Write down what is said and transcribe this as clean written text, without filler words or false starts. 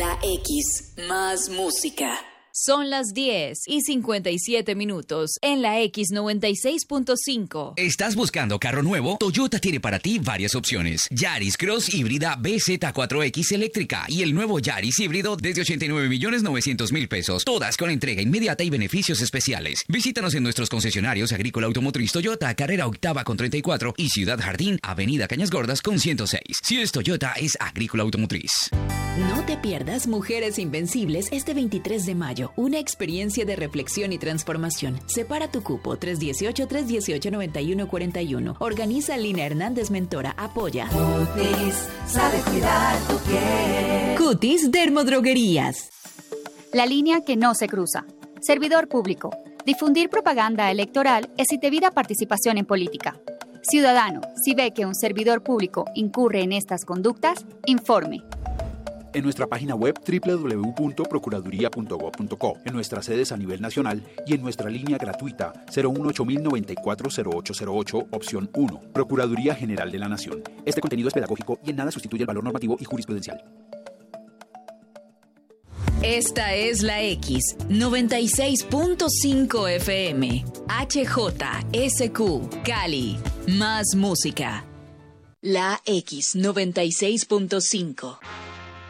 La X, más música. Son las 10:57 en la X96.5. ¿Estás buscando carro nuevo? Toyota tiene para ti varias opciones. Yaris Cross híbrida BZ4X eléctrica y el nuevo Yaris híbrido desde 89.900.000 pesos. Todas con entrega inmediata y beneficios especiales. Visítanos en nuestros concesionarios Agrícola Automotriz Toyota, Carrera Octava con 34 y Ciudad Jardín, Avenida Cañas Gordas con 106. Si es Toyota, es Agrícola Automotriz. No te pierdas Mujeres Invencibles este 23 de mayo. Una experiencia de reflexión y transformación. Separa tu cupo 318-318-9141. Organiza Lina Hernández Mentora. Apoya. Cutis, sabe cuidar tu piel. Cutis Dermodroguerías. La línea que no se cruza. Servidor público. Difundir propaganda electoral es debida participación en política. Ciudadano, si ve que un servidor público incurre en estas conductas, informe. En nuestra página web www.procuraduría.gov.co, en nuestras sedes a nivel nacional y en nuestra línea gratuita 018-094-0808, opción 1. Procuraduría General de la Nación. Este contenido es pedagógico y en nada sustituye el valor normativo y jurisprudencial. Esta es la X 96.5 FM. HJSQ, Cali. Más música. La X 96.5.